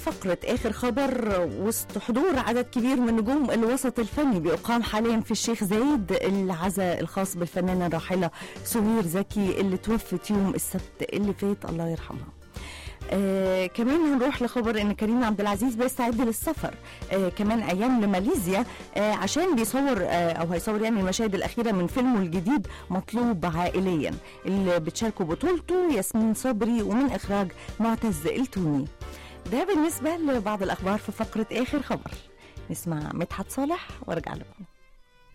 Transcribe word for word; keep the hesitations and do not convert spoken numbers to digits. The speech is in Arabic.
فقرة آخر خبر، وسط حضور عدد كبير من نجوم الوسط الفني بيقام حاليا في الشيخ زايد العزاء الخاص بالفنانة الراحلة سمير زكي اللي توفت يوم السبت اللي فات، الله يرحمها. آه كمان هنروح لخبر ان كريم عبد العزيز بيستعد للسفر آه كمان ايام لماليزيا آه عشان بيصور آه او هيصور يعني المشاهد الاخيره من فيلمه الجديد مطلوب عائليا اللي بتشاركوا بطولته ياسمين صبري ومن اخراج معتز التوني. ده بالنسبه لبعض الاخبار في فقره اخر خبر. نسمع مدحت صالح وارجع لكم.